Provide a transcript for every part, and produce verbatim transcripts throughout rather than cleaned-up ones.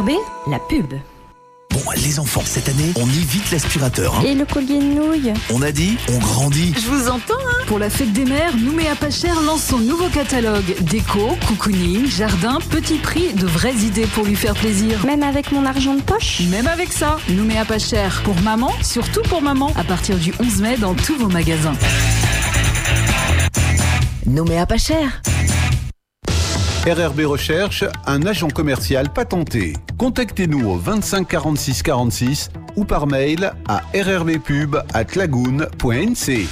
R R B, la pub. Bon, les enfants, cette année, on évite l'aspirateur. Hein. Et le collier de nouilles? On a dit, on grandit. Je vous entends, hein. Pour la fête des mères, Nouméa Pas Cher lance son nouveau catalogue. Déco, cocooning, jardin, petit prix, de vraies idées pour lui faire plaisir. Même avec mon argent de poche? Même avec ça, Nouméa Pas Cher. Pour maman, surtout pour maman. À partir du onze mai dans tous vos magasins. Nouméa Pas Cher. R R B Recherche, un agent commercial patenté. Contactez-nous au vingt-cinq quarante-six quarante-six ou par mail à rrbpub arobase lagoon point n c.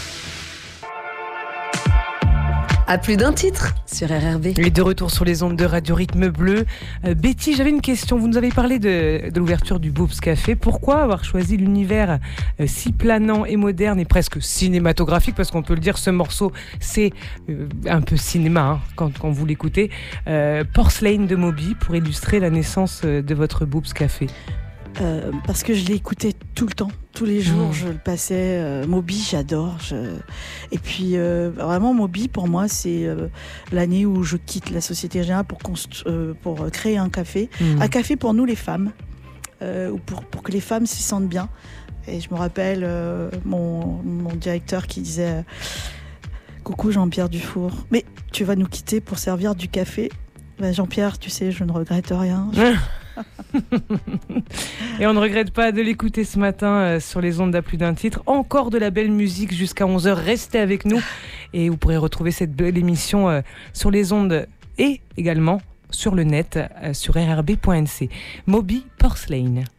À plus d'un titre sur R R B. Et de retour sur les ondes de Radio Rythme Bleu. Euh, Betty, j'avais une question. Vous nous avez parlé de, de l'ouverture du Boobs Café. Pourquoi avoir choisi l'univers euh, si planant et moderne et presque cinématographique? Parce qu'on peut le dire, ce morceau, c'est euh, un peu cinéma hein, quand, quand vous l'écoutez. Euh, Porcelain de Moby pour illustrer la naissance de votre Boobs Café. Euh, parce que je l'ai écouté tout le temps, tous les jours, mmh. je le passais. Euh, Moby, j'adore. Je... Et puis, euh, vraiment, Moby, pour moi, c'est euh, l'année où je quitte la Société Générale pour, const... euh, pour créer un café. Mmh. Un café pour nous, les femmes, euh, pour, pour que les femmes s'y sentent bien. Et je me rappelle euh, mon, mon directeur qui disait « Coucou Jean-Pierre Dufour, mais tu vas nous quitter pour servir du café ?» Ben, Jean-Pierre, tu sais, je ne regrette rien. Je... Et on ne regrette pas de l'écouter ce matin euh, sur les ondes d'À plus d'un titre. Encore de la belle musique jusqu'à onze heures. Restez avec nous et vous pourrez retrouver cette belle émission euh, sur les ondes et également sur le net euh, sur r r b point n c. Moby Porcelain.